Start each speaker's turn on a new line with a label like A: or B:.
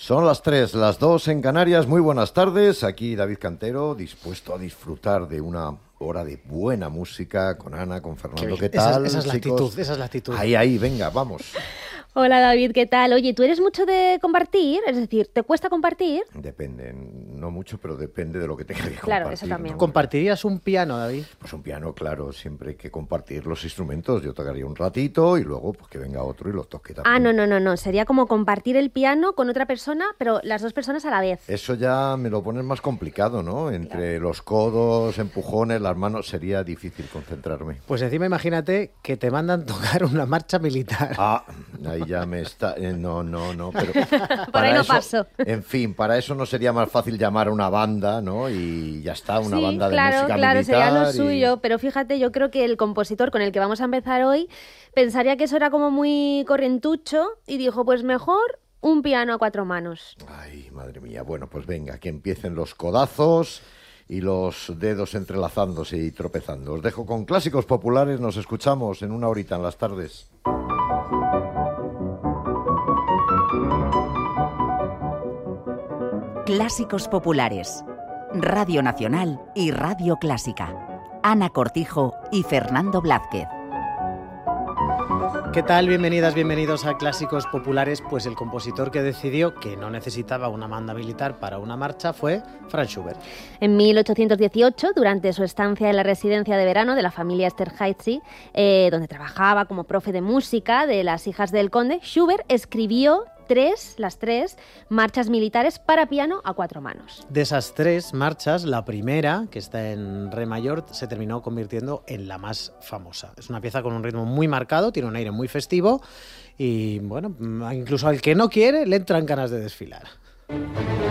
A: Son las 3, las 2 en Canarias. Muy buenas tardes. Aquí David Cantero, dispuesto a disfrutar de una hora de buena música con Ana, con Fernando. ¿Qué tal,
B: esa es la
A: chicos?
B: actitud, esa es la actitud.
A: Ahí, venga, vamos.
C: Hola David, ¿qué tal? Oye, ¿tú eres mucho de compartir? Es decir, ¿te cuesta compartir?
A: Depende, no mucho, pero depende de lo que tenga que compartir.
C: Claro, eso también.
A: ¿No?
B: ¿Compartirías un piano, David?
A: Pues un piano, claro, siempre hay que compartir los instrumentos. Yo tocaría un ratito y luego pues que venga otro y lo toque también.
C: Ah, no. Sería como compartir el piano con otra persona, pero las dos personas a la vez.
A: Eso ya me lo pones más complicado, ¿no? Entre los codos, empujones, las manos, sería difícil concentrarme.
B: Pues encima imagínate que te mandan tocar una marcha militar.
A: Ah, ahí ya me está... no, pero...
C: Por ahí no
A: eso,
C: paso.
A: En fin, para eso no sería más fácil llamar a una banda, ¿no? Y ya está, una banda de música
C: claro,
A: militar.
C: sería lo suyo, pero fíjate, yo creo que el compositor con el que vamos a empezar hoy pensaría que eso era como muy correntucho y dijo, pues mejor un piano a cuatro manos.
A: Ay, madre mía. Bueno, pues venga, que empiecen los codazos y los dedos entrelazándose y tropezando. Os dejo con clásicos populares, nos escuchamos en una horita en las tardes.
D: Clásicos populares. Radio Nacional y Radio Clásica. Ana Cortijo y Fernando Blázquez.
B: ¿Qué tal? Bienvenidas, bienvenidos a Clásicos Populares. Pues el compositor que decidió que no necesitaba una banda militar para una marcha fue Franz Schubert.
C: En 1818, durante su estancia en la residencia de verano de la familia Esterházy, donde trabajaba como profe de música de las hijas del conde, Schubert escribió las tres marchas militares para piano a cuatro manos.
B: De esas tres marchas, la primera, que está en re mayor, se terminó convirtiendo en la más famosa. Es una pieza con un ritmo muy marcado, tiene un aire muy festivo y, bueno, incluso al que no quiere le entran ganas de desfilar.